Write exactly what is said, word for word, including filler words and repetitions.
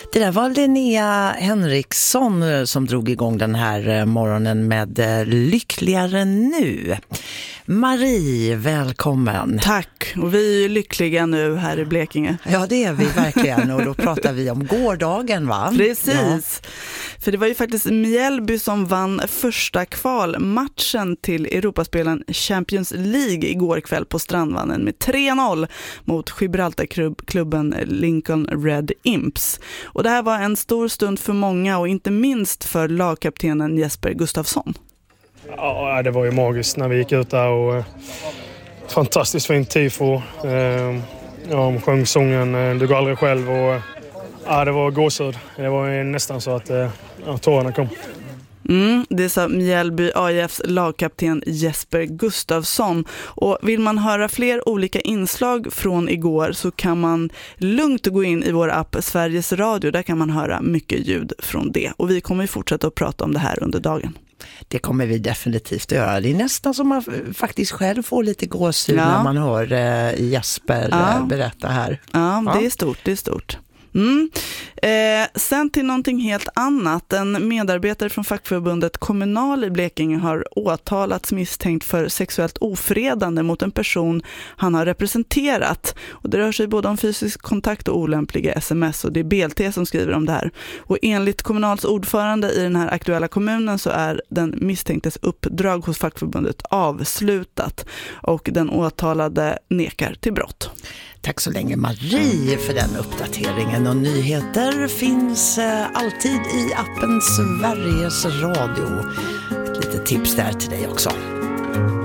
Det där var Linnea Henriksson som drog igång den här morgonen med Lyckligare nu. Marie, välkommen. Tack, och vi är lyckliga nu här i Blekinge. Ja, det är vi verkligen, och då pratar vi om gårdagen, va? Precis, ja. För det var ju faktiskt Mjällby som vann första kvalmatchen till Europaspelen Champions League igår kväll på Strandvallen med tre noll mot Gibraltarklubben Lincoln Red Imps. Och det här var en stor stund för många och inte minst för lagkaptenen Jesper Gustafsson. Ja, det var ju magiskt när vi gick ut där och fantastiskt fint tifo. Ja, de sjöng sången Du går aldrig själv och ja, det var gåshud. Det var nästan så att ja, tårarna kom. Mm, det sa Mjällby A I F:s lagkapten Jesper Gustafsson. Och vill man höra fler olika inslag från igår så kan man lugnt gå in i vår app Sveriges Radio. Där kan man höra mycket ljud från det. Och vi kommer fortsätta att prata om det här under dagen. Det kommer vi definitivt att göra. Det är nästan som man faktiskt själv får lite gåshud ja. när man hör eh, Jesper ja. berätta här. Ja, ja, det är stort, det är stort. Mm. Eh, sen till någonting helt annat. En medarbetare från fackförbundet Kommunal i Blekinge har åtalats misstänkt för sexuellt ofredande mot en person han har representerat. Och det rör sig både om fysisk kontakt och olämpliga sms, och det är B L T som skriver om det här. Och enligt Kommunals ordförande i den här aktuella kommunen så är den misstänktes uppdrag hos fackförbundet avslutat och den åtalade nekar till brott. Tack så länge Marie för den uppdateringen, och nyheter finns alltid i appen Sveriges Radio. Ett litet tips där till dig också.